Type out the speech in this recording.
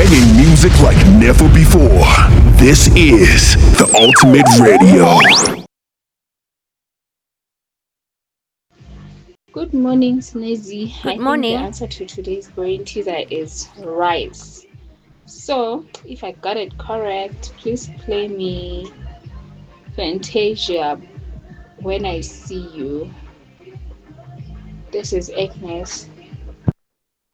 bringing music like never before. This is the Ultimate Radio. Good morning, Snazzy. Good I think the morning. answer to today's brain teaser is rice. So, if I got it correct, please play me Fantasia when I see you. This is Agnes.